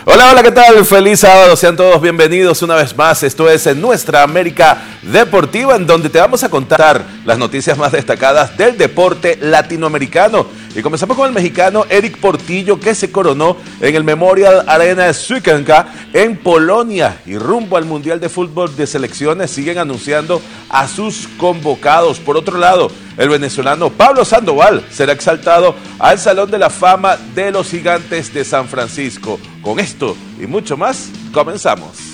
Hola, hola, ¿qué tal? Feliz sábado, sean todos bienvenidos una vez más. Esto es en Nuestra América Deportiva, en donde te vamos a contar las noticias más destacadas del deporte latinoamericano. Y comenzamos con el mexicano Eric Portillo, que se coronó en el Memorial Arena de Suicanka en Polonia. Y rumbo al Mundial de Fútbol de Selecciones siguen anunciando a sus convocados. Por otro lado, el venezolano Pablo Sandoval será exaltado al Salón de la Fama de los Gigantes de San Francisco. Con esto y mucho más, comenzamos.